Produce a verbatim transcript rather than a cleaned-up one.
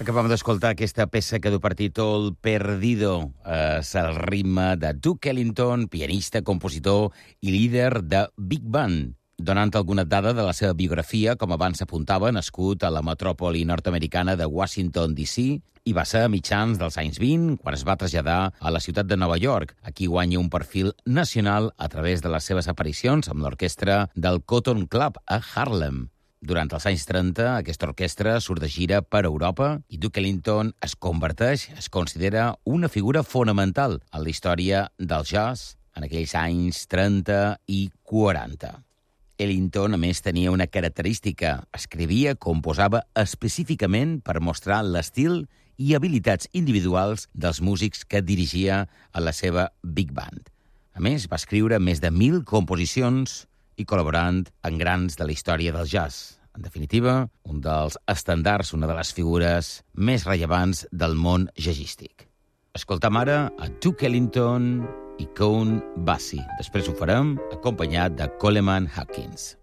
Acabem d'escoltar aquesta peça que du per títol Perdido. És el ritme de Duke Ellington, pianista, compositor i líder de Big Band. Donant alguna dada de la seva biografia, com abans s'apuntava, nascut a la metròpoli nord-americana de Washington, D C, i va ser a mitjans dels anys vint, quan es va traslladar a la ciutat de Nova York. Aquí guanya un perfil nacional a través de les seves aparicions amb l'orquestra del Cotton Club a Harlem. Durant els anys trenta, aquesta orquestra surt de gira per Europa i Duke Ellington es converteix, es considera una figura fonamental en la història del jazz en aquells anys trenta i quaranta. Ellington, a més, tenia una característica. Escrivia, composava específicament per mostrar l'estil i habilitats individuals dels músics que dirigia a la seva Big Band. A més, va escriure més de mil composicions i col·laborant en grans de la història del jazz. En definitiva, un dels estandards, una de les figures més rellevants del món jazzístic. Escoltam ara a Duke Ellington i Count Basie. Després ho farem acompanyat de Coleman Hawkins.